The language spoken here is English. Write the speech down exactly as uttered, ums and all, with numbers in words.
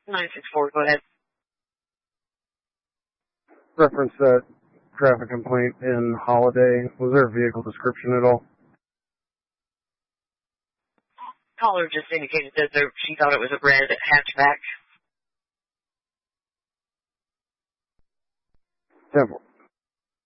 nine six four, go ahead. Reference that traffic complaint in Holiday. Was there a vehicle description at all? Caller just indicated that there, she thought it was a red hatchback. Temple.